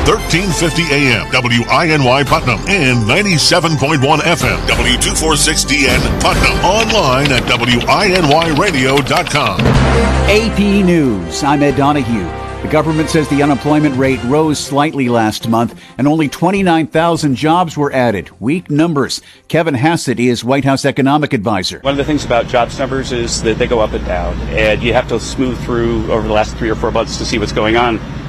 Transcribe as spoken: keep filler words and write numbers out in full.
thirteen fifty A M, W I N Y Putnam, and ninety-seven point one F M, W two forty-six D N Putnam. Online at W I N Y radio dot com. A P News. I'm Ed Donahue. The government says the unemployment rate rose slightly last month and only twenty-nine thousand jobs were added. Weak numbers. Kevin Hassett is White House economic advisor. One of the things about jobs numbers is that they go up and down, and you have to smooth through over the last three or four months to see what's going on.